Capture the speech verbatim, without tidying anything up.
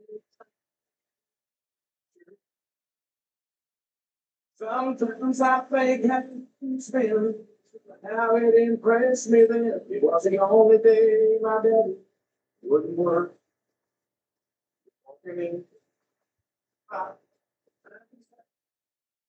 Sometimes I think I can spell how it impressed me then. It was the only day my daddy wouldn't work.